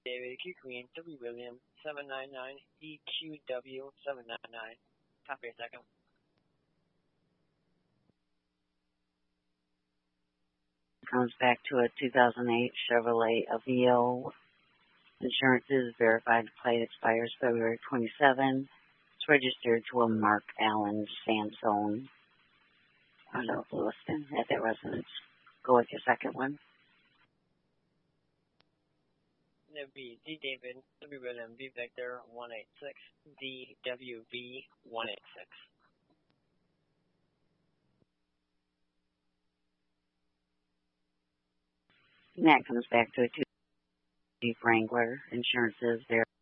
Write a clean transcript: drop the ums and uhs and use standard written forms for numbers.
David Q Queen, W William 799 EQW 799. Copy a second. Comes back to a 2008 Chevrolet Aveo. Insurance is verified. Plate expires February 27. It's registered to a Mark Allen Sansone out of Lewiston at that residence. Go with your second one. It'll be D David, W William, V Victor 186, DWV 186. And that comes back to a Jeep Wrangler. Insurance is verified.